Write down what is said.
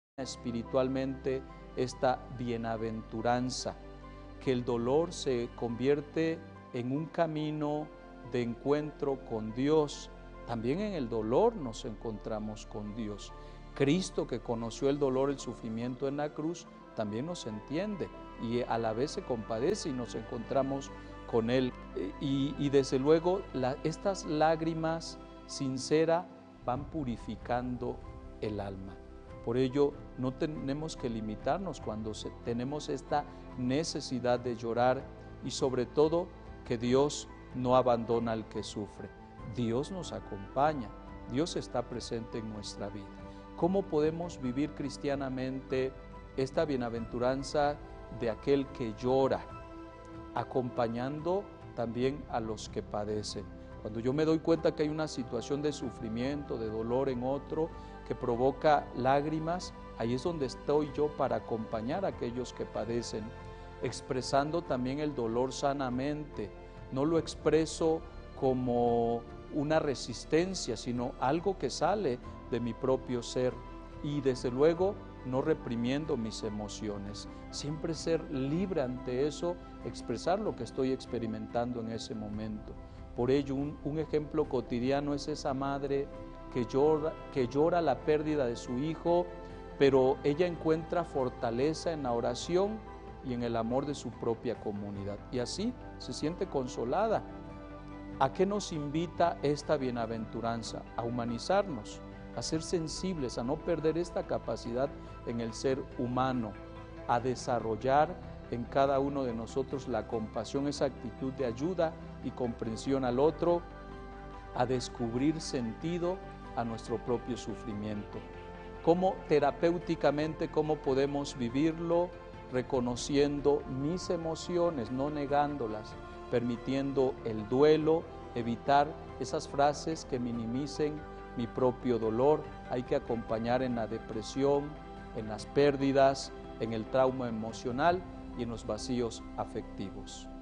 espiritualmente esta bienaventuranza, que el dolor se convierte en un camino de encuentro con Dios. También en el dolor nos encontramos con Dios. Cristo, que conoció el dolor, el sufrimiento en la cruz, también nos entiende y a la vez se compadece y nos encontramos con Él. Y desde luego estas lágrimas sinceras van purificando el alma. Por ello no tenemos que limitarnos cuando tenemos esta necesidad de llorar, y sobre todo que Dios no abandona al que sufre. Dios nos acompaña, Dios está presente en nuestra vida. ¿Cómo podemos vivir cristianamente esta bienaventuranza de aquel que llora? Acompañando también a los que padecen. Cuando yo me doy cuenta que hay una situación de sufrimiento, de dolor en otro, que provoca lágrimas, ahí es donde estoy yo para acompañar a aquellos que padecen, expresando también el dolor sanamente. No lo expreso como una resistencia, sino algo que sale de mi propio ser, y desde luego no reprimiendo mis emociones, siempre ser libre ante eso, expresar lo que estoy experimentando en ese momento. Por ello, un ejemplo cotidiano es esa madre que llora la pérdida de su hijo, pero ella encuentra fortaleza en la oración y en el amor de su propia comunidad, y así se siente consolada. ¿A qué nos invita esta bienaventuranza? A humanizarnos, a ser sensibles, a no perder esta capacidad en el ser humano, a desarrollar en cada uno de nosotros la compasión, esa actitud de ayuda y comprensión al otro, a descubrir sentido a nuestro propio sufrimiento. ¿Cómo terapéuticamente, cómo podemos vivirlo? Reconociendo mis emociones, no negándolas, permitiendo el duelo, evitar esas frases que minimicen mi propio dolor. Hay que acompañar en la depresión, en las pérdidas, en el trauma emocional y en los vacíos afectivos.